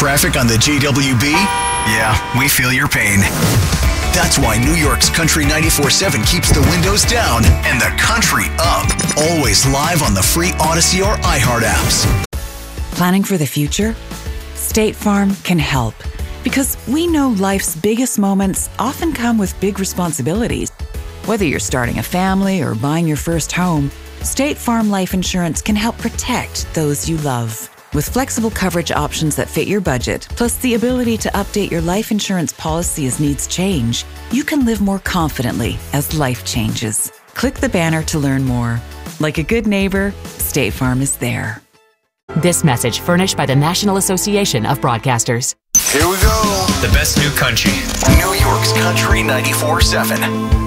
traffic on the JWB? Yeah, we feel your pain. That's why New York's Country 94.7 keeps the windows down and the country up. Always live on the free Odyssey or iHeart apps. Planning for the future? State Farm can help, because we know life's biggest moments often come with big responsibilities. Whether you're starting a family or buying your first home, State Farm Life Insurance can help protect those you love. With flexible coverage options that fit your budget, plus the ability to update your life insurance policy as needs change, you can live more confidently as life changes. Click the banner to learn more. Like a good neighbor, State Farm is there. This message furnished by the National Association of Broadcasters. Here we go. The best new country. New York's Country 94.7.